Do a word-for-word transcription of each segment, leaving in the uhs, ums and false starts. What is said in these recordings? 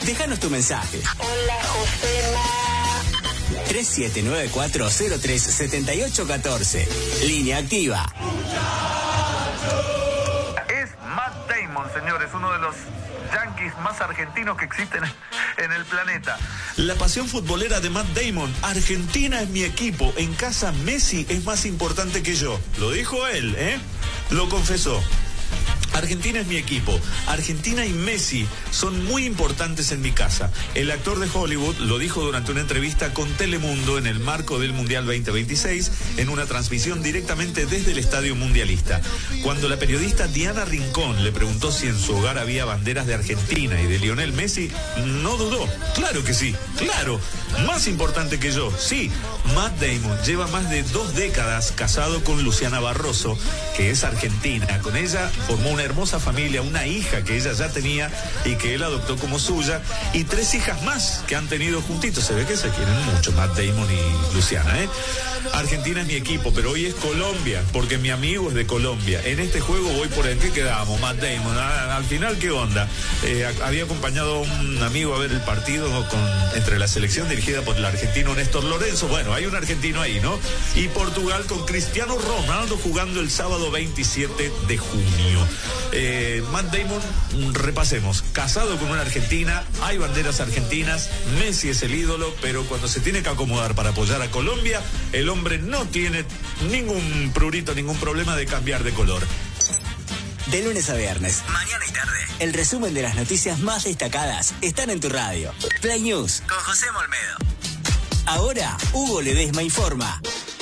Déjanos tu mensaje. Hola, Josema. tres siete nueve cuatro cero tres siete ocho uno cuatro. Línea activa. Es Matt Damon, señores, uno de los yanquis más argentinos que existen en el planeta. La pasión futbolera de Matt Damon. Argentina es mi equipo. En casa Messi es más importante que yo. Lo dijo él, ¿eh? Lo confesó. Argentina es mi equipo. Argentina y Messi son muy importantes en mi casa. El actor de Hollywood lo dijo durante una entrevista con Telemundo en el marco del Mundial veinte veintiséis, en una transmisión directamente desde el Estadio Mundialista. Cuando la periodista Diana Rincón le preguntó si en su hogar había banderas de Argentina y de Lionel Messi, no dudó. Claro que sí, claro. Más importante que yo, sí. Matt Damon lleva más de dos décadas casado con Luciana Barroso, que es argentina. Con ella formó una hermosa familia, una hija que ella ya tenía y que él adoptó como suya, y tres hijas más que han tenido juntitos. Se ve que se quieren mucho, Matt Damon y Luciana, ¿eh? Argentina es mi equipo, pero hoy es Colombia, porque mi amigo es de Colombia. En este juego voy por el... ¿Qué quedamos, Matt Damon? Ah, al final, ¿qué onda? Eh, había acompañado a un amigo a ver el partido con, entre la selección dirigida por el argentino Néstor Lorenzo. Bueno, hay un argentino ahí, ¿no? Y Portugal con Cristiano Ronaldo jugando el sábado veintisiete de junio. Eh, Matt Damon, repasemos, casado con una argentina, hay banderas argentinas, Messi es el ídolo, pero cuando se tiene que acomodar para apoyar a Colombia, el hombre no tiene ningún prurito, ningún problema de cambiar de color. De lunes a viernes, mañana y tarde, el resumen de las noticias más destacadas están en tu radio. Play News con José Olmedo. Ahora, Hugo Ledesma informa.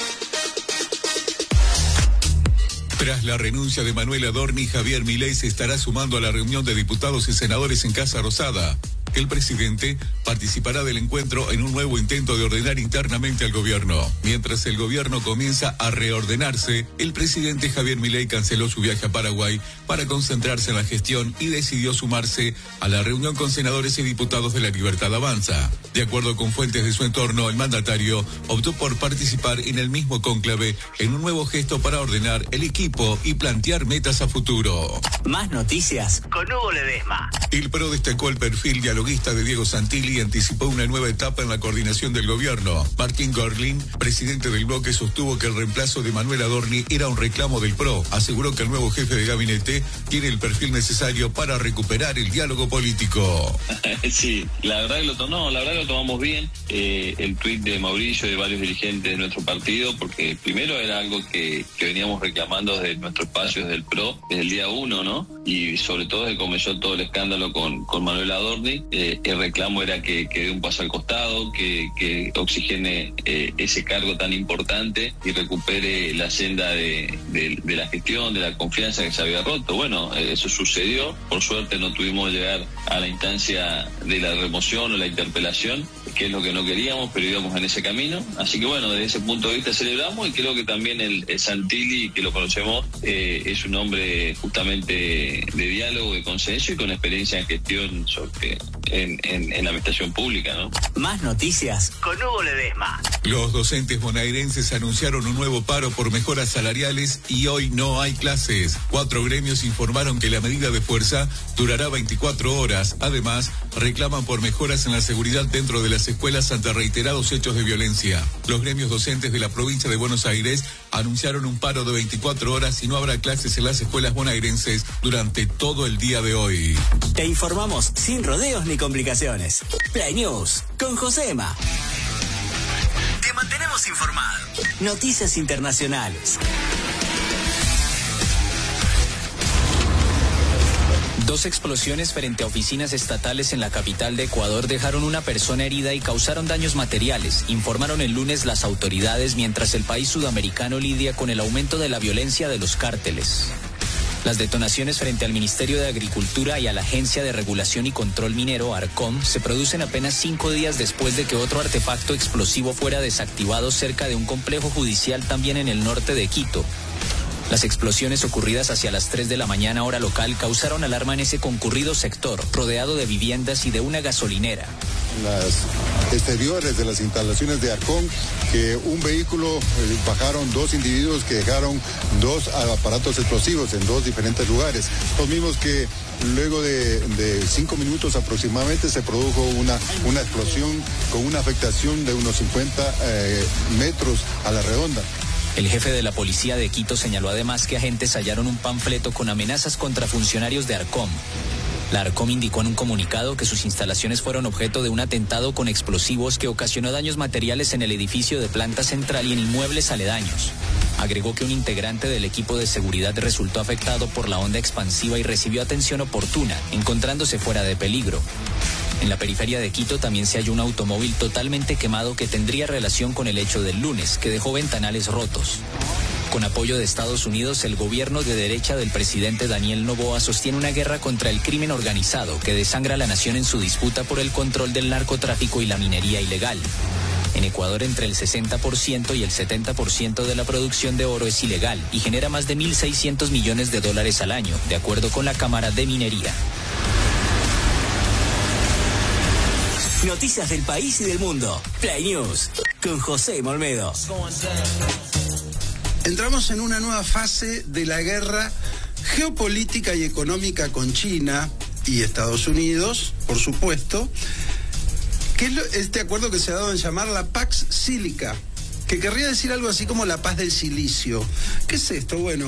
Tras la renuncia de Manuel Adorni, Javier Milei se estará sumando a la reunión de diputados y senadores en Casa Rosada. El presidente participará del encuentro en un nuevo intento de ordenar internamente al gobierno. Mientras el gobierno comienza a reordenarse, el presidente Javier Milei canceló su viaje a Paraguay para concentrarse en la gestión y decidió sumarse a la reunión con senadores y diputados de La Libertad Avanza. De acuerdo con fuentes de su entorno, el mandatario optó por participar en el mismo cónclave en un nuevo gesto para ordenar el equipo y plantear metas a futuro. Más noticias con Hugo Ledesma. El PRO destacó el perfil dialoguista de Diego Santilli y anticipó una nueva etapa en la coordinación del gobierno. Martín Gorlin, presidente del bloque, sostuvo que el reemplazo de Manuel Adorni era un reclamo del PRO. Aseguró que el nuevo jefe de gabinete tiene el perfil necesario para recuperar el diálogo político. Sí, la verdad que lo, no, la verdad que lo tomamos bien. Eh, el tuit de Mauricio y de varios dirigentes de nuestro partido, porque primero era algo que, que veníamos reclamando desde nuestro espacio, desde el PRO, desde el día uno, ¿no? Y sobre todo desde que comenzó todo el escándalo con, con Manuel Adorni. Eh, el reclamo era que, que dé un paso al costado, que, que oxigene eh, ese cargo tan importante y recupere la senda de, de, de la gestión, de la confianza que se había roto. Bueno, eh, eso sucedió. Por suerte no tuvimos que llegar a la instancia de la remoción o la interpelación, que es lo que no queríamos, pero íbamos en ese camino. Así que bueno, desde ese punto de vista celebramos, y creo que también el, el Santilli, que lo conocemos, eh, es un hombre justamente de diálogo, de consenso y con experiencia en gestión sobre, en, en, en la administración pública, ¿no? Más noticias con Hugo Ledesma. Los docentes bonaerenses anunciaron un nuevo paro por mejoras salariales y hoy no hay clases. Cuatro gremios informaron que la medida de fuerza durará veinticuatro horas. Además, reclaman por mejoras en la seguridad dentro de las escuelas ante reiterados hechos de violencia. Los gremios docentes de la provincia de Buenos Aires anunciaron un paro de veinticuatro horas y no habrá clases en las escuelas bonaerenses durante todo el día de hoy. Te informamos sin rodeos ni complicaciones. Play News con Josema. Te mantenemos informado. Noticias internacionales. Dos explosiones frente a oficinas estatales en la capital de Ecuador dejaron una persona herida y causaron daños materiales, informaron el lunes las autoridades, mientras el país sudamericano lidia con el aumento de la violencia de los cárteles. Las detonaciones frente al Ministerio de Agricultura y a la Agencia de Regulación y Control Minero, ARCOM, se producen apenas cinco días después de que otro artefacto explosivo fuera desactivado cerca de un complejo judicial también en el norte de Quito. Las explosiones ocurridas hacia las tres de la mañana hora local causaron alarma en ese concurrido sector, rodeado de viviendas y de una gasolinera. las exteriores de las instalaciones de Arcón, que un vehículo, eh, bajaron dos individuos que dejaron dos aparatos explosivos en dos diferentes lugares. Los mismos que luego de, de cinco minutos aproximadamente se produjo una, una explosión con una afectación de unos cincuenta eh, metros a la redonda. El jefe de la policía de Quito señaló además que agentes hallaron un panfleto con amenazas contra funcionarios de Arcom. La Arcom indicó en un comunicado que sus instalaciones fueron objeto de un atentado con explosivos que ocasionó daños materiales en el edificio de planta central y en inmuebles aledaños. Agregó que un integrante del equipo de seguridad resultó afectado por la onda expansiva y recibió atención oportuna, encontrándose fuera de peligro. En la periferia de Quito también se halló un automóvil totalmente quemado que tendría relación con el hecho del lunes, que dejó ventanales rotos. Con apoyo de Estados Unidos, el gobierno de derecha del presidente Daniel Noboa sostiene una guerra contra el crimen organizado que desangra a la nación en su disputa por el control del narcotráfico y la minería ilegal. En Ecuador, entre el sesenta por ciento y el setenta por ciento de la producción de oro es ilegal y genera más de mil seiscientos millones de dólares al año, de acuerdo con la Cámara de Minería. Noticias del país y del mundo. Play News con José Molmedo. Entramos en una nueva fase de la guerra geopolítica y económica con China y Estados Unidos, por supuesto, que es este acuerdo que se ha dado en llamar la Pax Sílica, que querría decir algo así como la paz del silicio. ¿Qué es esto? Bueno,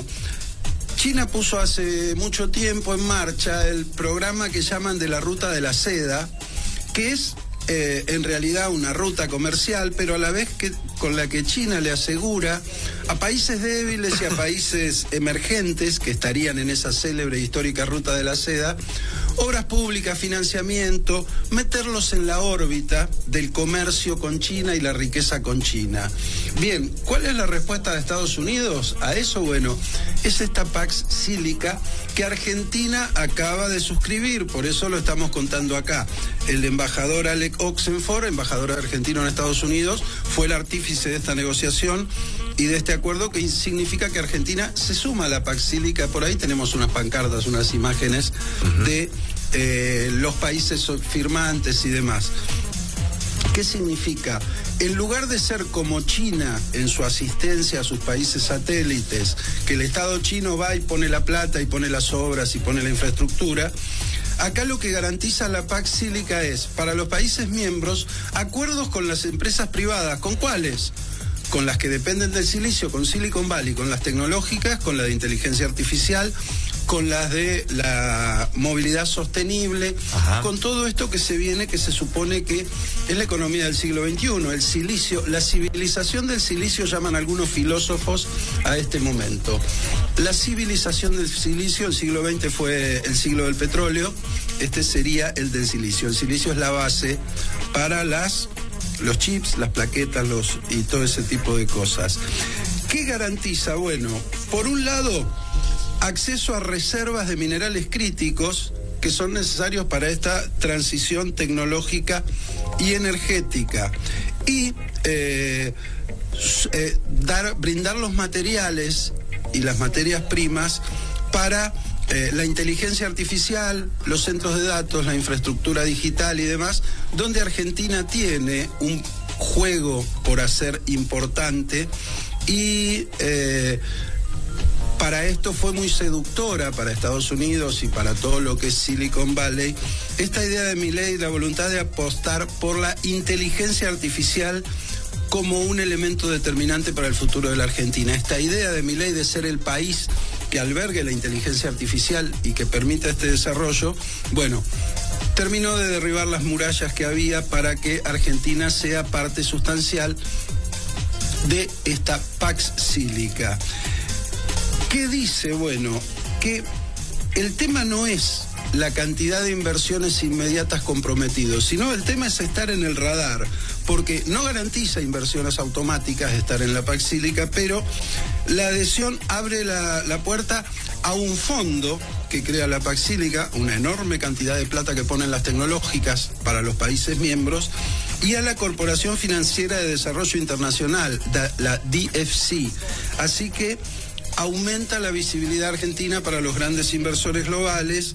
China puso hace mucho tiempo en marcha el programa que llaman de la Ruta de la Seda, que es eh, en realidad una ruta comercial, pero a la vez que con la que China le asegura a países débiles y a países emergentes que estarían en esa célebre e histórica Ruta de la Seda, obras públicas, financiamiento, meterlos en la órbita del comercio con China y la riqueza con China. Bien, ¿cuál es la respuesta de Estados Unidos a eso? Bueno, es esta Pax Sílica que Argentina acaba de suscribir, por eso lo estamos contando acá. El embajador Alec Oxenford, embajador argentino en Estados Unidos, fue el artífice de esta negociación y de este acuerdo, que significa que Argentina se suma a la Pax Sílica. Por ahí tenemos unas pancartas, unas imágenes uh-huh. de eh, los países firmantes y demás. ¿Qué significa? En lugar de ser como China en su asistencia a sus países satélites, que el Estado chino va y pone la plata y pone las obras y pone la infraestructura, acá lo que garantiza la Pax Sílica es, para los países miembros, acuerdos con las empresas privadas. ¿Con cuáles? Con las que dependen del silicio, con Silicon Valley, con las tecnológicas, con la de inteligencia artificial, con las de la movilidad sostenible, Ajá. con todo esto que se viene, que se supone que es la economía del siglo veintiuno, el silicio, la civilización del silicio, llaman algunos filósofos a este momento. La civilización del silicio, el siglo veinte fue el siglo del petróleo, este sería el del silicio. El silicio es la base para las los chips, las plaquetas, los y todo ese tipo de cosas. ¿Qué garantiza? Bueno, por un lado, acceso a reservas de minerales críticos que son necesarios para esta transición tecnológica y energética. Y eh, eh, dar, brindar los materiales y las materias primas para Eh, la inteligencia artificial, los centros de datos, la infraestructura digital y demás, donde Argentina tiene un juego por hacer importante y eh, para esto fue muy seductora para Estados Unidos y para todo lo que es Silicon Valley esta idea de Milei, la voluntad de apostar por la inteligencia artificial como un elemento determinante para el futuro de la Argentina. Esta idea de Milei de ser el país que albergue la inteligencia artificial y que permita este desarrollo, bueno, terminó de derribar las murallas que había para que Argentina sea parte sustancial de esta Pax Sílica. ¿Qué dice? Bueno, que el tema no es la cantidad de inversiones inmediatas comprometidos, sino el tema es estar en el radar, porque no garantiza inversiones automáticas estar en la Pax Sílica, pero la adhesión abre la, la puerta a un fondo que crea la Pax Sílica, una enorme cantidad de plata que ponen las tecnológicas para los países miembros, y a la Corporación Financiera de Desarrollo Internacional, la D F C. Así que aumenta la visibilidad argentina para los grandes inversores globales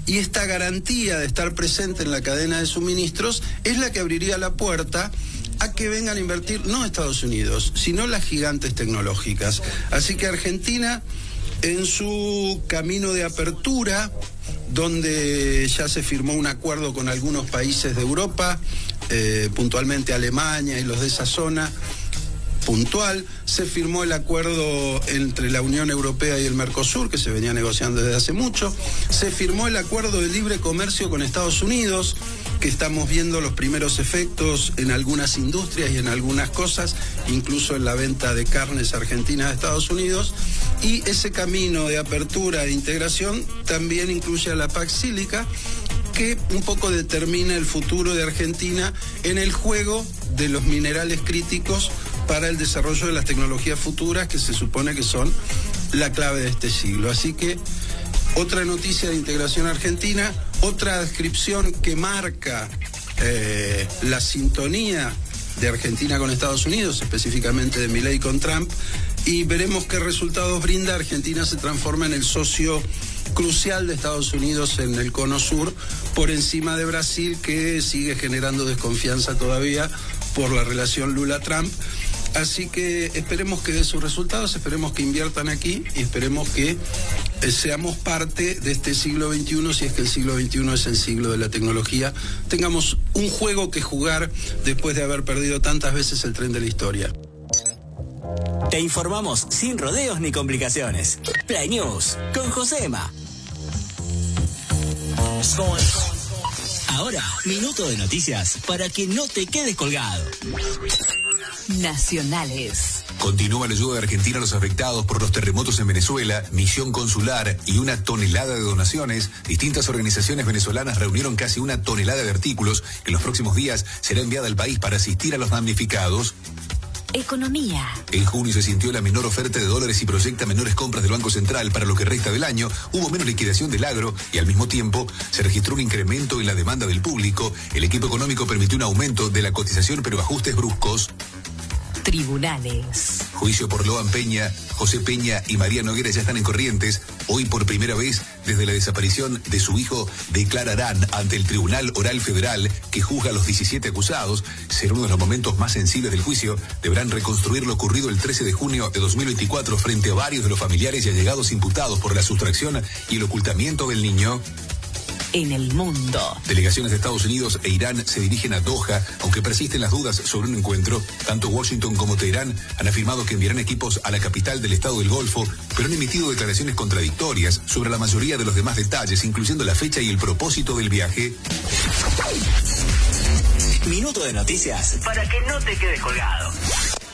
y esta garantía de estar presente en la cadena de suministros es la que abriría la puerta a que vengan a invertir no Estados Unidos, sino las gigantes tecnológicas. Así que Argentina, en su camino de apertura, donde ya se firmó un acuerdo con algunos países de Europa, eh, puntualmente Alemania y los de esa zona, puntual, se firmó el acuerdo entre la Unión Europea y el Mercosur, que se venía negociando desde hace mucho, se firmó el acuerdo de libre comercio con Estados Unidos, que estamos viendo los primeros efectos en algunas industrias y en algunas cosas, incluso en la venta de carnes argentinas a Estados Unidos, y ese camino de apertura e integración también incluye a la Pax Sílica, que un poco determina el futuro de Argentina en el juego de los minerales críticos para el desarrollo de las tecnologías futuras, que se supone que son la clave de este siglo. Así que otra noticia de integración argentina, otra descripción que marca eh, la sintonía de Argentina con Estados Unidos, específicamente de Milei con Trump, y veremos qué resultados brinda. Argentina se transforma en el socio crucial de Estados Unidos en el cono sur, por encima de Brasil, que sigue generando desconfianza todavía por la relación Lula-Trump. Así que esperemos que dé sus resultados, esperemos que inviertan aquí y esperemos que eh, seamos parte de este siglo veintiuno, si es que el siglo veintiuno es el siglo de la tecnología. Tengamos un juego que jugar después de haber perdido tantas veces el tren de la historia. Te informamos sin rodeos ni complicaciones. Play News con Josema. Ahora, minuto de noticias para que no te quedes colgado. Nacionales. Continúa la ayuda de Argentina a los afectados por los terremotos en Venezuela, misión consular y una tonelada de donaciones. Distintas organizaciones venezolanas reunieron casi una tonelada de artículos que en los próximos días será enviada al país para asistir a los damnificados. Economía. En junio se sintió la menor oferta de dólares y proyecta menores compras del Banco Central para lo que resta del año. Hubo menos liquidación del agro y al mismo tiempo se registró un incremento en la demanda del público. El equipo económico permitió un aumento de la cotización, pero ajustes bruscos. Tribunales. Juicio por Loan Peña, José Peña y María Noguera ya están en Corrientes. Hoy, por primera vez desde la desaparición de su hijo, declararán ante el Tribunal Oral Federal que juzga a los diecisiete acusados. Será uno de los momentos más sensibles del juicio. Deberán reconstruir lo ocurrido el trece de junio de dos mil veinticuatro frente a varios de los familiares y allegados imputados por la sustracción y el ocultamiento del niño. En el mundo. Delegaciones de Estados Unidos e Irán se dirigen a Doha, aunque persisten las dudas sobre un encuentro. Tanto Washington como Teherán han afirmado que enviarán equipos a la capital del Estado del Golfo, pero han emitido declaraciones contradictorias sobre la mayoría de los demás detalles, incluyendo la fecha y el propósito del viaje. Minuto de noticias para que no te quedes colgado.